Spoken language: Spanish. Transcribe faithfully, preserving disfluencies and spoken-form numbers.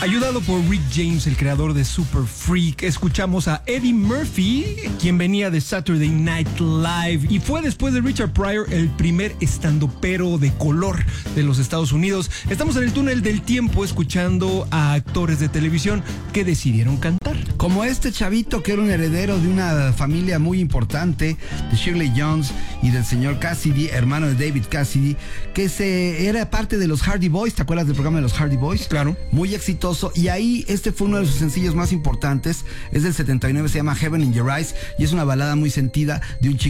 Ayudado por Rick James, el creador de Super Freak, escuchamos a Eddie Murphy, quien venía de Saturday Night Live y fue después de Richard Pryor el primer estandopero de color de los Estados Unidos. Estamos en el túnel del tiempo escuchando a actores de televisión que decidieron cantar. Como este chavito que era un heredero de una familia muy importante, de Shirley Jones y del señor Cassidy, hermano de David Cassidy, que se era parte de los Hardy Boys. ¿Te acuerdas del programa de los Hardy Boys? Claro. Muy exitoso. Y ahí este fue uno de sus sencillos más importantes. Es del setenta y nueve, se llama Heaven in Your Eyes y es una balada muy sentida de un chico